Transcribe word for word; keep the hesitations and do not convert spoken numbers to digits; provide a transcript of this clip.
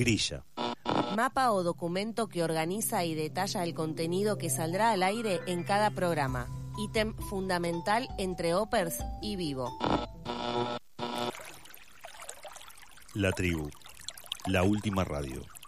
Grilla. Mapa o documento que organiza y detalla el contenido que saldrá al aire en cada programa. Ítem fundamental entre Opers y Vivo. La Tribu, la última radio.